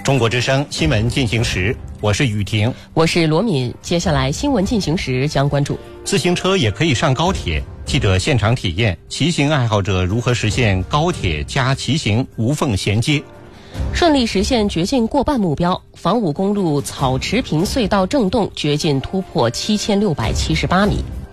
中国之声新闻进行时，我是雨婷， 我是罗敏。接下来新闻进行时将关注： 自行车也可以上高铁，记者现场体验骑行爱好者如何实现高铁加骑行无缝衔接； 顺利实现掘进过半目标，房武公路草池坪隧道正洞掘进突破7678米。